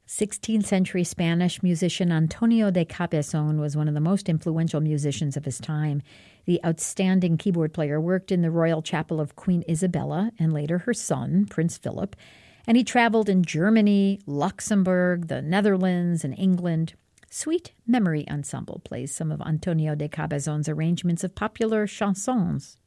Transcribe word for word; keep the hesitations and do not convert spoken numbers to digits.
sixteenth century Spanish musician Antonio de Cabezon was one of the most influential musicians of his time. The outstanding keyboard player worked in the Royal Chapel of Queen Isabella and later her son, Prince Philip, and he traveled in Germany, Luxembourg, the Netherlands, and England. Sweet Memory Ensemble plays some of Antonio de Cabezon's arrangements of popular chansons.